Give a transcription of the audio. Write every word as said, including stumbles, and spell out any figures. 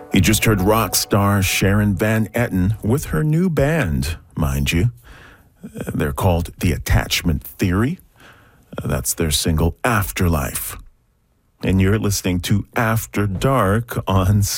You just heard rock star Sharon Van Etten with her new band, mind you. Uh, they're called The Attachment Theory. Uh, that's their single, Afterlife. And you're listening to After Dark on